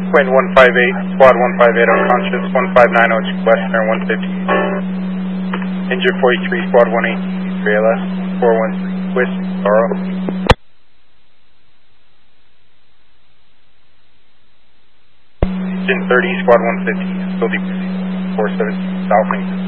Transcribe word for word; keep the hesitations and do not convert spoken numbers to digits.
Wind one five eight, squad one five eight unconscious, one five nine oh two Western, one fifty. Injured forty-three, squad one eighteen, three L S, four one three, Twist, Sorrow. Engine thirty, squad one fifteen, still deep, four seventeen, South Link.